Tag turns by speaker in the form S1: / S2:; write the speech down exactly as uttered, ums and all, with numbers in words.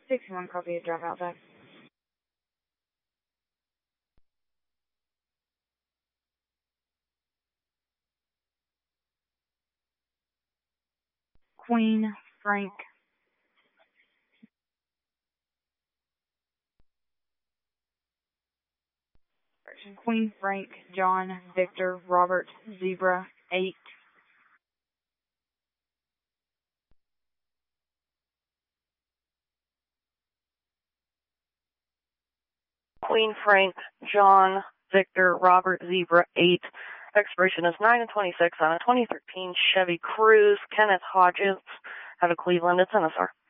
S1: sixty-one, copy, drive outside. Queen, Frank. Queen, Frank, John, Victor, Robert, Zebra, eight.
S2: Queen, Frank, John, Victor, Robert, Zebra, eight. Expiration is nine and twenty-six on a twenty thirteen Chevy Cruze. Kenneth Hodges out of Cleveland. It's N S R.